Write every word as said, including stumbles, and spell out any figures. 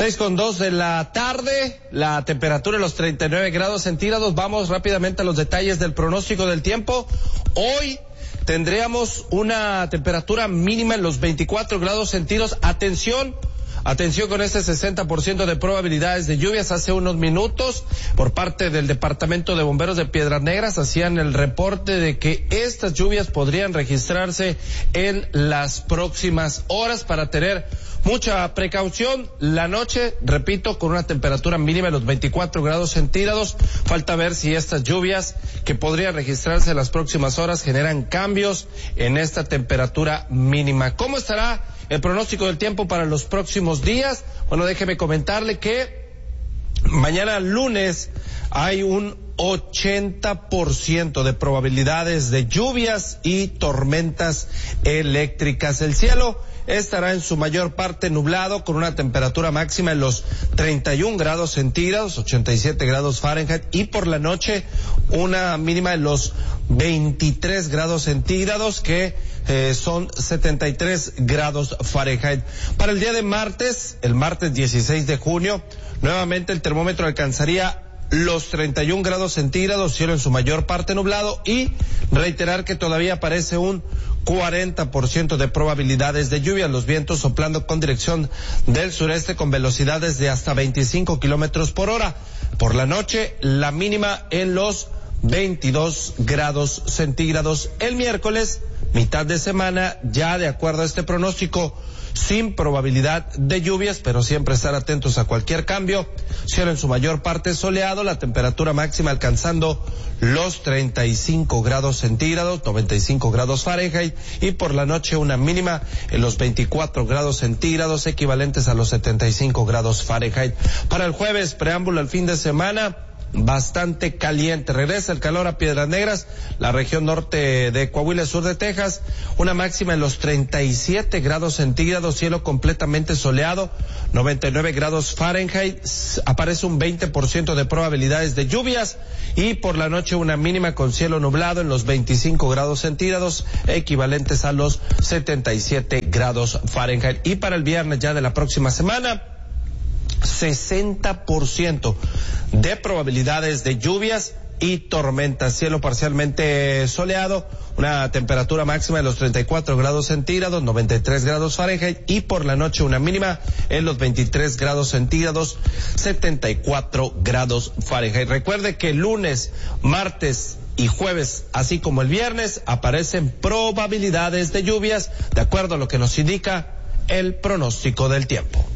Seis con dos de la tarde, la temperatura en los treinta y nueve grados centígrados. Vamos rápidamente a los detalles del pronóstico del tiempo. Hoy tendríamos una temperatura mínima en los veinticuatro grados centígrados. Atención, atención con este sesenta por ciento de probabilidades de lluvias. Hace unos minutos, por parte del Departamento de Bomberos de Piedras Negras, hacían el reporte de que estas lluvias podrían registrarse en las próximas horas, para tener mucha precaución. La noche, repito, con una temperatura mínima de los veinticuatro grados centígrados. Falta ver si estas lluvias que podrían registrarse en las próximas horas generan cambios en esta temperatura mínima. ¿Cómo estará el pronóstico del tiempo para los próximos días? Bueno, déjeme comentarle que mañana lunes hay un ochenta por ciento de probabilidades de lluvias y tormentas eléctricas. El cielo estará en su mayor parte nublado, con una temperatura máxima en los treinta y un grados centígrados, ochenta y siete grados Fahrenheit, y por la noche una mínima en los veintitrés grados centígrados, que eh, son setenta y tres grados Fahrenheit. Para el día de martes, el martes dieciséis de junio, nuevamente el termómetro alcanzaría los treinta y un grados centígrados, cielo en su mayor parte nublado, y reiterar que todavía aparece un cuarenta por ciento de probabilidades de lluvia, los vientos soplando con dirección del sureste con velocidades de hasta veinticinco kilómetros por hora. Por la noche, la mínima en los veintidós grados centígrados. El miércoles, mitad de semana, ya de acuerdo a este pronóstico, sin probabilidad de lluvias, pero siempre estar atentos a cualquier cambio. Cielo en su mayor parte soleado, la temperatura máxima alcanzando los treinta y cinco grados centígrados, noventa y cinco grados Fahrenheit, y por la noche una mínima en los veinticuatro grados centígrados, equivalentes a los setenta y cinco grados Fahrenheit. Para el jueves, preámbulo al fin de semana, bastante caliente. Regresa el calor a Piedras Negras, la región norte de Coahuila, sur de Texas, una máxima en los treinta y siete grados centígrados, cielo completamente soleado, noventa y nueve grados Fahrenheit, aparece un veinte por ciento de probabilidades de lluvias, y por la noche una mínima con cielo nublado en los veinticinco grados centígrados, equivalentes a los setenta y siete grados Fahrenheit. Y para el viernes ya de la próxima semana, sesenta por ciento de probabilidades de lluvias y tormentas, cielo parcialmente soleado, una temperatura máxima de los treinta y cuatro grados centígrados, noventa y tres grados Fahrenheit, y por la noche una mínima en los veintitrés grados centígrados, setenta y cuatro grados Fahrenheit. Recuerde que lunes, martes y jueves, así como el viernes, aparecen probabilidades de lluvias, de acuerdo a lo que nos indica el pronóstico del tiempo.